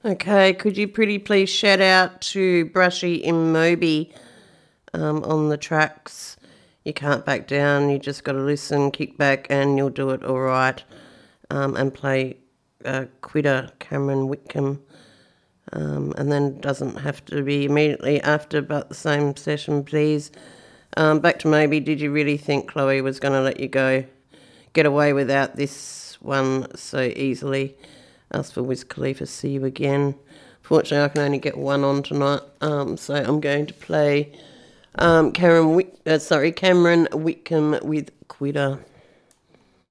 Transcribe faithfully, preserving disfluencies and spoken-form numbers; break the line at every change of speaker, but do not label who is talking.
Okay, could you pretty please shout out to Brushy in Moby um, on the tracks? You can't back down, you just got to listen, kick back, and you'll do it all right. Um, and play uh, Quitter, Cameron Whitcomb. Um, and then doesn't have to be immediately after, but the same session, please. Um, back to Moby, did you really think Chloe was going to let you go, get away without this one so easily? Ask for Wiz Khalifa, see you again. Fortunately, I can only get one on tonight, um, so I'm going to play um, Cameron, Whit- uh, sorry, Cameron Whitcomb with Quitter.